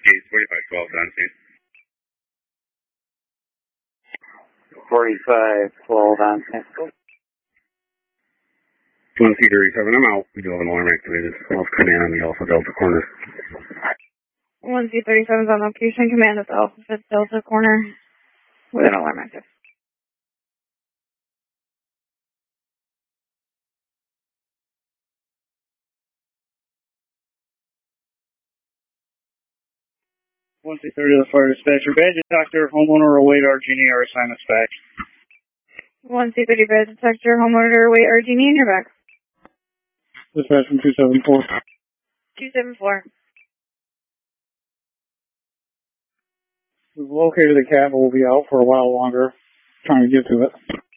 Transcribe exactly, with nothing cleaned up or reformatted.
Case forty-five twelve, on scene. forty-five twelve, on scene. one C thirty-seven, I'm out. We do have an alarm activated. Off command on the Alpha Delta corner. one C thirty-seven is on location. Command at the Alpha Delta corner with an alarm active. one C thirty, the fire dispatcher. Badge detector, homeowner await R G N E or assignments back. one C thirty, badge detector, homeowner await R G N E in your back. Dispatch from two seven four. two seven four. We've located the cab, but we'll be out for a while longer trying to get to it.